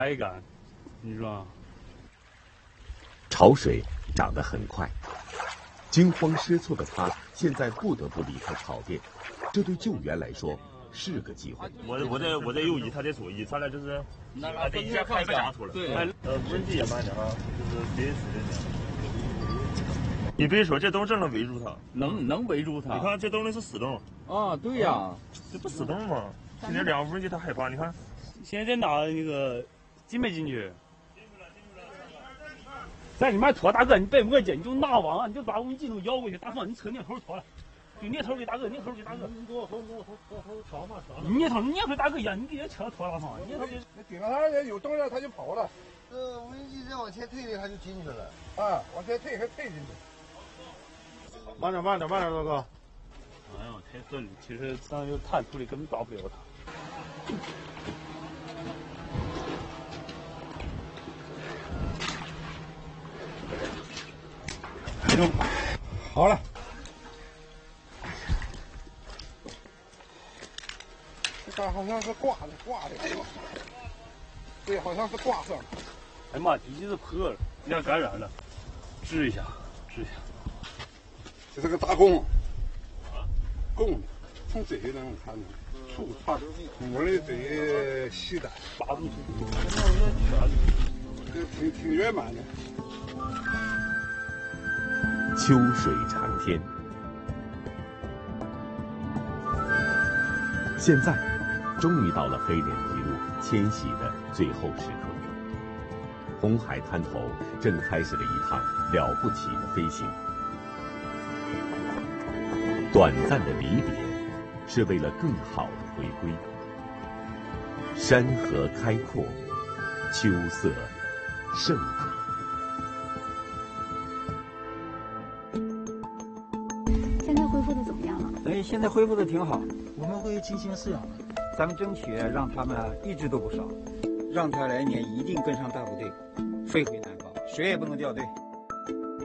才干，你说？ 潮水涨得很快，惊慌失措的他现在不得不离开草甸，这对救援来说是个机会。 我得有一他的注意，他俩就是得一下开个家出来。 对， 无人机也慢点哈，就是别使劲。你别说，这洞真能围住它， 能围住它。 你看这洞里是死洞。 啊，对呀， 这不死洞吗？今天两个无人机它害怕，你看。 现在拿那个进没进去？在里面拖，大哥，你别磨叽，你就拿网，你就把无人机都摇过去，大哥，你扯镊头拖了，就镊头给大哥，镊头给大哥。你给我挑嘛，镊头大哥呀，你给人扯拖了嘛，镊头给。 顶上它有动静，它就跑了。 无人机再往前退，它就进去了。 啊，往前退还退进去。慢点，大哥。 哎呦，太狠了！其实咱有探土的，根本抓不了它。 好了，这杆好像是挂的，哎呦，对，好像是挂上了。 哎妈，底基是破了，有点感染了，支一下。 这是个大弓，弓从这些能看的，粗长，我的这细的拔不出， 这挺圆满的。 秋水长天，现在终于到了黑脸琵鹭迁徙的最后时刻。红海滩头正开始了一趟了不起的飞行。短暂的离别，是为了更好的回归。山河开阔，秋色盛展。 现在恢复的怎么样了？ 哎，现在恢复的挺好，我们会进行饲养的，咱们争取让他们一只都不少，让他来年一定跟上大部队，飞回南方，谁也不能掉队。